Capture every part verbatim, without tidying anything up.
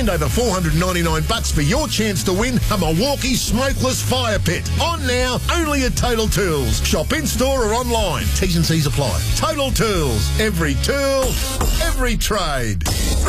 And over four hundred ninety-nine bucks for your chance to win a Milwaukee smokeless fire pit. On now, only at Total Tools. Shop in-store or online. T's and C's apply. Total Tools. Every tool, every trade.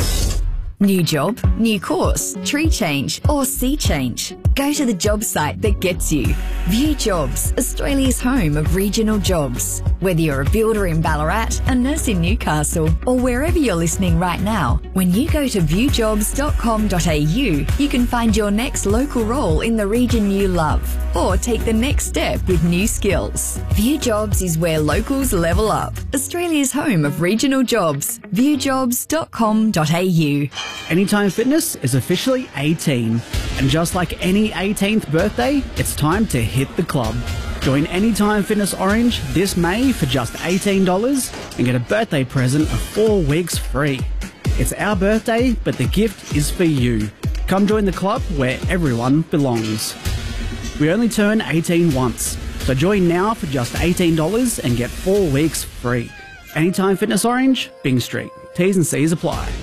New job, new course, tree change or sea change. Go to the job site that gets you. View Jobs, Australia's home of regional jobs. Whether you're a builder in Ballarat, a nurse in Newcastle or wherever you're listening right now, when you go to view jobs dot com dot a u, you can find your next local role in the region you love or take the next step with new skills. View Jobs is where locals level up. Australia's home of regional jobs. view jobs dot com dot a u. Anytime Fitness is officially eighteen, and just like any eighteenth birthday, it's time to hit the club. Join Anytime Fitness Orange this May for just eighteen dollars and get a birthday present of four weeks free. It's our birthday, but the gift is for you. Come join the club where everyone belongs. We only turn eighteen once, so join now for just eighteen dollars and get four weeks free. Anytime Fitness Orange, Byng Street. T's and C's apply.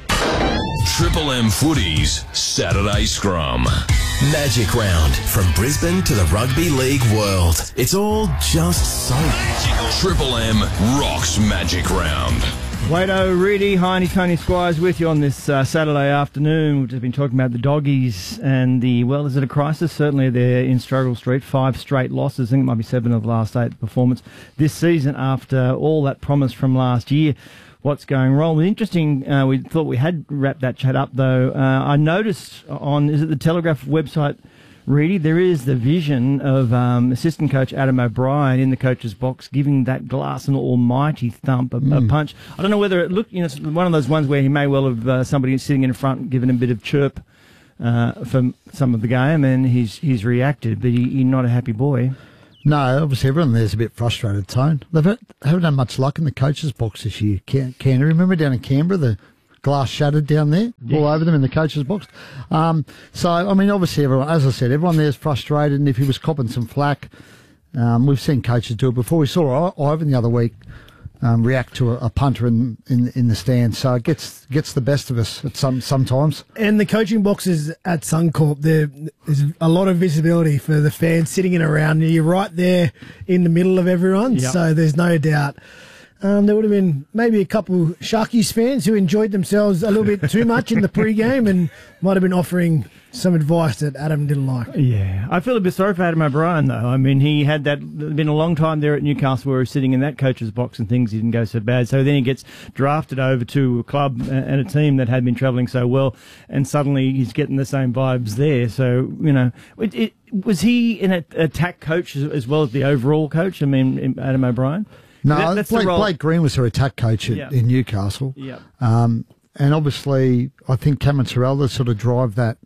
Triple M Footy's Saturday Scrum. Magic Round. From Brisbane to the rugby league world. It's all just so magical. Triple M rocks Magic Round. Wado, Reedy, Heine, Tony Squires with you on this uh, Saturday afternoon. We've just been talking about the Doggies and the, well, is it a crisis? Certainly they're in struggle street. Five straight losses. I think it might be seven of the last eight performance this season after all that promise from last year. What's going wrong? Well, interesting, uh, we thought we had wrapped that chat up, though. Uh, I noticed on, is it the Telegraph website, Reedy, there is the vision of um, assistant coach Adam O'Brien in the coach's box giving that Glass an almighty thump, a, mm. a punch. I don't know whether it looked, you know, it's one of those ones where he may well have uh, somebody sitting in front giving a bit of chirp uh, for some of the game, and he's he's reacted, but he, he's not a happy boy. No, obviously everyone there's a bit frustrated, Tone. They haven't had much luck in the coach's box this year. Can, can you remember down in Canberra, the glass shattered down there, yes, all over them in the coach's box? Um, so, I mean, obviously everyone, as I said, everyone there's frustrated, and if he was copping some flack, um, we've seen coaches do it before. We saw Ivan the other week um, react to a, a punter in, in in the stand, so it gets gets the best of us at some sometimes. And the coaching boxes at Suncorp, there, there's a lot of visibility for the fans sitting in around. You're right there in the middle of everyone, yep, so there's no doubt. Um, there would have been maybe a couple Sharkies fans who enjoyed themselves a little bit too much in the pre-game and might have been offering some advice that Adam didn't like. Yeah, I feel a bit sorry for Adam O'Brien, though. I mean, he had that, been a long time there at Newcastle where he was sitting in that coach's box and things didn't go so bad. So then he gets drafted over to a club and a team that had been travelling so well, and suddenly he's getting the same vibes there. So, you know, it, it, was he an attack coach as, as well as the overall coach? I mean, Adam O'Brien? No, that, that's Blake, Blake Green was her attack coach at, yeah. in Newcastle. Yeah. Um, and obviously, I think Cameron Sorrell sort of drive that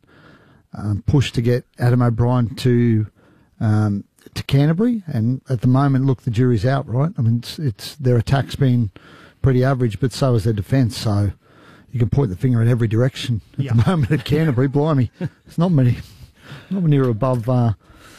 um, push to get Adam O'Brien to um, to Canterbury. And at the moment, look, the jury's out, right? I mean, it's, it's their attack's been pretty average, but so is their defence. So you can point the finger in every direction at yeah. the moment at Canterbury. Blimey, it's not many, not many are above. Uh,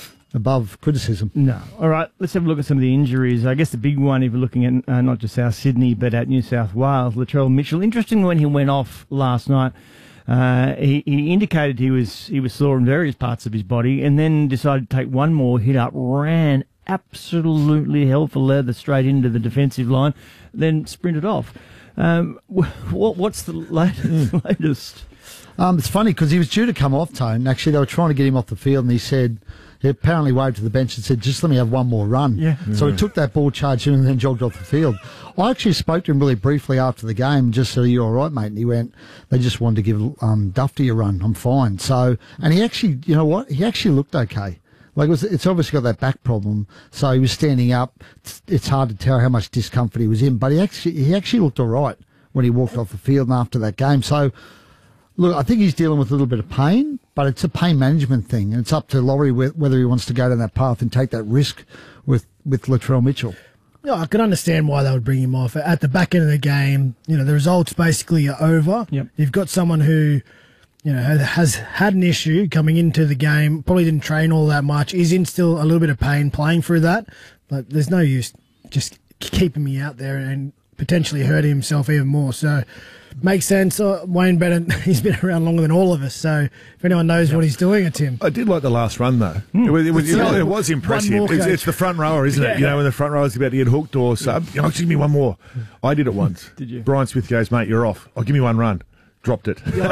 above criticism. No. All right, let's have a look at some of the injuries. I guess the big one, if you're looking at uh, not just South Sydney, but at New South Wales, Latrell Mitchell. Interesting when he went off last night, uh, he, he indicated he was he was sore in various parts of his body and then decided to take one more hit up, ran absolutely hell for leather straight into the defensive line, then sprinted off. Um, what, what's the latest? Mm. latest? Um, it's funny because he was due to come off, Tone. Actually, they were trying to get him off the field, and he said, he apparently waved to the bench and said, just let me have one more run. Yeah. So yeah. he took that ball, charged him, and then jogged off the field. I actually spoke to him really briefly after the game and just said, are you all right, mate? And he went, they just wanted to give um, Dufty a run. I'm fine. So, and he actually, you know what? He actually looked okay. Like it was, it's obviously got that back problem, so he was standing up. It's, it's hard to tell how much discomfort he was in, but he actually he actually looked all right when he walked off the field and after that game. So, look, I think he's dealing with a little bit of pain, but it's a pain management thing, and it's up to Laurie whether he wants to go down that path and take that risk with with Latrell Mitchell. Yeah, I can understand why they would bring him off at the back end of the game. You know, the results basically are over. Yep. You've got someone who, you know, has had an issue coming into the game, probably didn't train all that much, is in still a little bit of pain playing through that, but there's no use just keeping me out there and potentially hurting himself even more. So makes sense. Uh, Wayne Bennett, he's been around longer than all of us. So if anyone knows yep. what he's doing, it's him. I did like the last run though. Mm. It was, it was, you know, it was impressive. More, it's, it's the front rower, isn't yeah. it? You know, when the front rower's about to get hooked or sub. Oh, excuse me, one more. I did it once. Did you? Brian Smith goes, mate, you're off. Oh, give me one run. Dropped it. Oh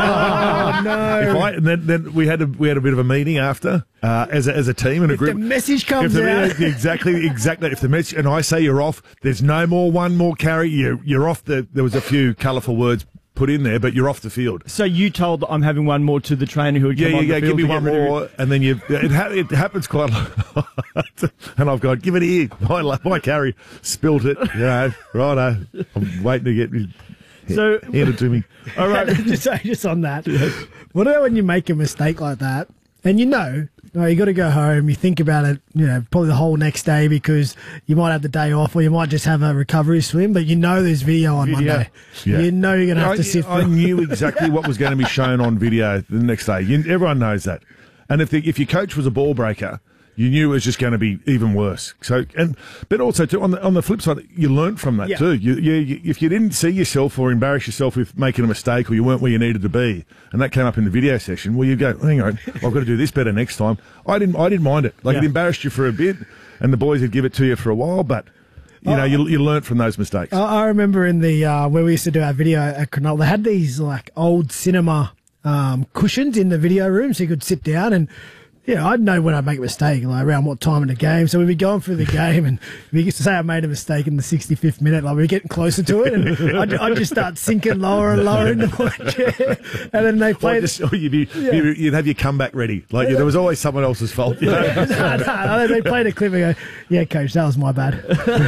no! If I, and then, then we had a we had a bit of a meeting after uh, as a, as a team and a if group. The message comes if the, out exactly, exactly. If the message and I say you're off, there's no more one more carry. You you're off. The there was a few colourful words put in there, but you're off the field. So you told that I'm having one more to the trainer who would yeah, come yeah, on yeah. the field Give me to one get rid of more, it. and then you. It, ha- it happens quite a lot. And I've gone, give it here. My my carry spilt it. Yeah, righto. I'm waiting to get. So hand it to me. All right, just, just on that. What about when you make a mistake like that, and you know, no, you got to go home. You think about it, you know, probably the whole next day because you might have the day off, or you might just have a recovery swim. But you know, there's video on Video. Monday. Yeah. You know, you're going to have I, to sit. I knew exactly what was going to be shown on video the next day. You, everyone knows that. And if the, if your coach was a ball breaker, you knew it was just going to be even worse. So, and but also too, on the on the flip side, you learnt from that yeah. too. You, you, you, if you didn't see yourself or embarrass yourself with making a mistake, or you weren't where you needed to be, and that came up in the video session, well, you go, hang on, I've got to do this better next time. I didn't, I didn't mind it. Like yeah. it embarrassed you for a bit, and the boys would give it to you for a while, but. You know, you you learnt from those mistakes. I, I remember in the uh, where we used to do our video at Cronulla, they had these like old cinema um, cushions in the video room, so you could sit down and. Yeah, I'd know when I'd make a mistake, like around what time in the game. So we'd be going through the game, and we used to say I made a mistake in the sixty-fifth minute. Like we were getting closer to it, and I'd, I'd just start sinking lower and lower into my chair. And then they played. Just, or you'd, be, yeah. you'd have your comeback ready. Like there was always someone else's fault. You know? no, no, they played a clip and go, "Yeah, coach, that was my bad."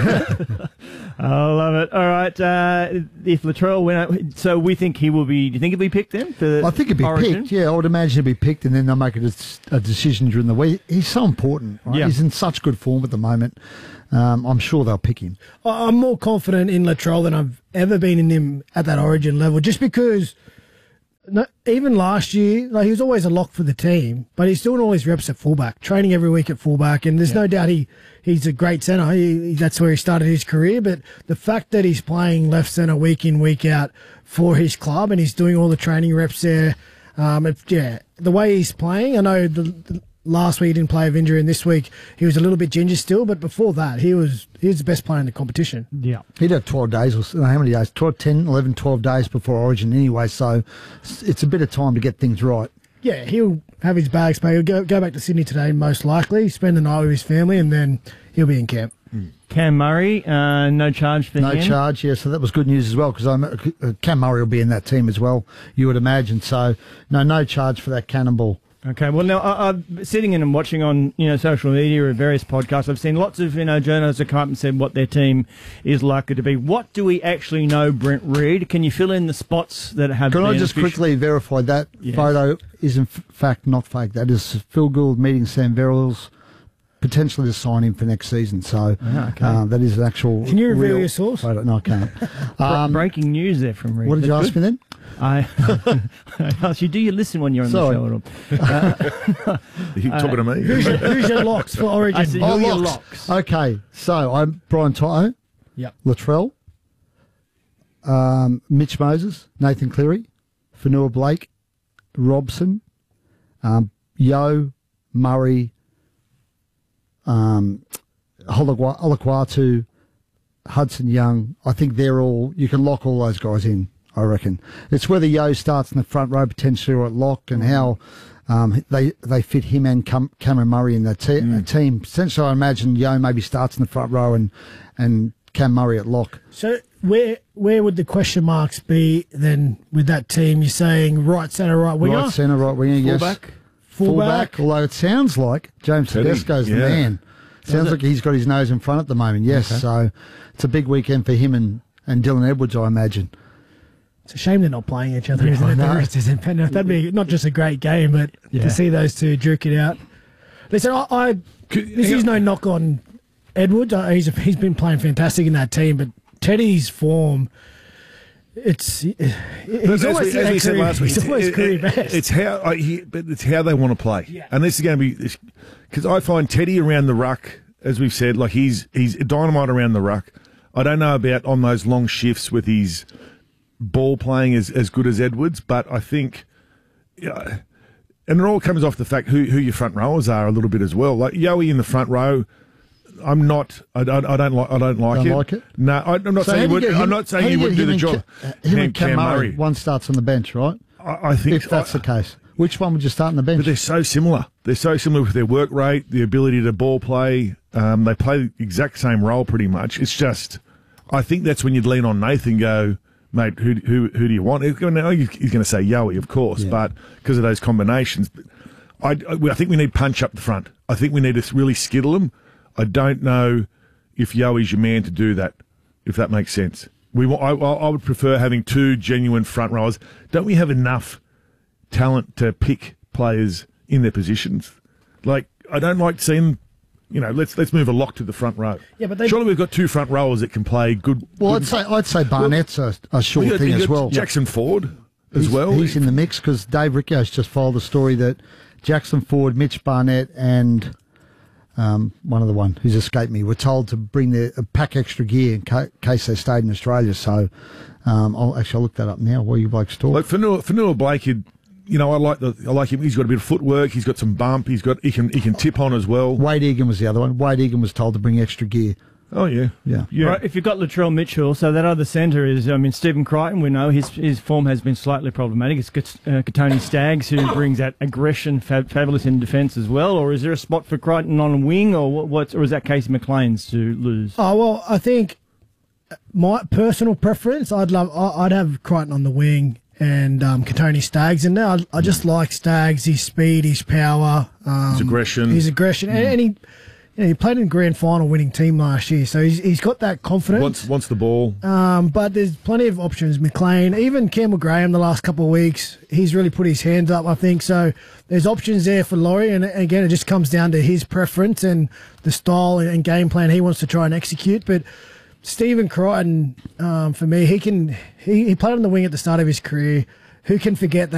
I love it. All right, uh, if Latrell went out, so we think he will be. Do you think he'll be picked then? For I think he'd be Origin? picked. Yeah, I would imagine he'd be picked, and then they'll make a, a decision during the week. He's so important. Right? Yeah. He's in such good form at the moment. Um, I'm sure they'll pick him. I'm more confident in Latrell than I've ever been in him at that Origin level, just because. No, even last year, like he was always a lock for the team, but he's doing all his reps at fullback, training every week at fullback, and there's yeah. no doubt he, he's a great centre. He, he, that's where he started his career, but the fact that he's playing left centre week in, week out for his club, and he's doing all the training reps there, um, it, yeah, the way he's playing, I know the, the last week he didn't play with injury, and this week he was a little bit ginger still, but before that he was he was the best player in the competition. Yeah, he'd have twelve days, or how many days? twelve, ten, eleven, twelve days before Origin anyway, so it's a bit of time to get things right. Yeah, he'll have his bags packed. He'll go, go back to Sydney today, most likely, spend the night with his family, and then he'll be in camp. Mm. Cam Murray, uh, no charge for no him? No charge, yeah, so that was good news as well, because uh, Cam Murray will be in that team as well, you would imagine, so no, no charge for that cannonball. Okay, well now I, I'm sitting in and watching on you know social media or various podcasts. I've seen lots of you know journalists that come up and said what their team is likely to be. What do we actually know, Brent Reid? Can you fill in the spots that have? Can been I just official? quickly verify that yes. photo is in fact not fake? That is Phil Gould meeting Sam Verrills, potentially to sign him for next season. So ah, okay. uh, that is an actual. Can you reveal real your source? Photo. No, I can't. Um, Breaking news there from Reid. What did That's you ask good. me then? I, I asked you, do you listen when you're on Sorry. the show at all? Uh, you talking to me? Who's your, who's your locks for Origin? I said, Oh, who are your locks. locks? Okay, so I'm Brian Toto, Yep. Latrell, um, Mitch Moses, Nathan Cleary, Fanua Blake, Robson, um, Yo, Murray, um, Olaquatu, Hudson Young. I think they're all, you can lock all those guys in, I reckon. It's whether Yo starts in the front row potentially or at lock, and how um, they they fit him and Cam- Cameron Murray in the te- Mm. team. Essentially, I imagine Yo maybe starts in the front row and, and Cam Murray at lock. So where where would the question marks be then with that team? You're saying right centre, right winger? Right centre, right winger, yes. Fullback? Fullback? Although it sounds like James Teddy, Tedesco's yeah. the man. Sounds like he's got his nose in front at the moment, yes. Okay. So it's a big weekend for him and, and Dylan Edwards, I imagine. It's a shame they're not playing each other, isn't I it? The know. Roosters and Penrith. That'd be not just a great game, but Yeah. to see those two duke it out. Listen, I, I this is no knock on Edwards. Uh, he's he's been playing fantastic in that team, but Teddy's form, it's he's But always, as we, as we said career, last week, he's always it- career it- best. it's how I, he, but it's how they want to play, Yeah. and this is going to be because I find Teddy around the ruck, as we've said, like he's he's dynamite around the ruck. I don't know about on those long shifts with his ball playing as, as good as Edwards, but I think, yeah, and it all comes off the fact who, who your front rowers are a little bit as well. Like Yowie in the front row, I'm not. I, I, I don't like. I don't like Don't it. like it? No, I, I'm not So saying how you do would. get him- I'm not saying how you do wouldn't get do the him job. and Ca- uh, him and Cam Murray, one starts on the bench, right? I, I think If that's I, the case, which one would you start on the bench? But they're so similar. They're so similar with their work rate, the ability to ball play. Um, they play the exact same role pretty much. It's just, I think that's when you'd lean on Nathan and go, mate, who who who do you want? He's going to say Yowie, of course, Yeah. but because of those combinations. I, I think we need punch up the front. I think we need to really skittle them. I don't know if Yowie's your man to do that, if that makes sense. We want, I, I would prefer having two genuine front rowers. Don't we have enough talent to pick players in their positions? Like, I don't like seeing, you know, let's let's move a lock to the front row. Yeah, but they- surely we've got two front rowers that can play good. Well, good I'd say I'd say Barnett's a, a short we got- thing you as got well. Jackson Ford as he's, well. He's in the mix because Dave Riccios just filed a story that Jackson Ford, Mitch Barnett, and um, one other one who's escaped me were told to bring their uh, pack extra gear in ca- case they stayed in Australia. So um, I'll actually I'll look that up now while you blokes talk. Like Fanua, Fanua Blake, he'd- you know, I like the I like him. He's got a bit of footwork. He's got some bump. He's got he can he can tip on as well. Wade Egan was the other one. Wade Egan was told to bring extra gear. Oh yeah, Yeah. yeah. Right, if you've got Latrell Mitchell, so that other centre is, I mean, Stephen Crichton, we know his his form has been slightly problematic. It's Kat- uh, Katoni Staggs who brings that aggression, fab- fabulous in defence as well. Or is there a spot for Crichton on a wing, or what? What's, or is that Casey McLean's to lose? Oh well, I think my personal preference, I'd love, I- I'd have Crichton on the wing and um, Katoni Staggs in there. I, I just like Staggs, his speed, his power, um, His aggression. his aggression, and, and he, you know, he played in a grand final winning team last year, so he's he's got that confidence. Wants wants the ball. Um, but there's plenty of options. McLean, even Campbell Graham, the last couple of weeks, he's really put his hands up, I think. So there's options there for Laurie, and again, it just comes down to his preference and the style and game plan he wants to try and execute. But Stephen Crichton, um, for me, he can he, he played on the wing at the start of his career. Who can forget that?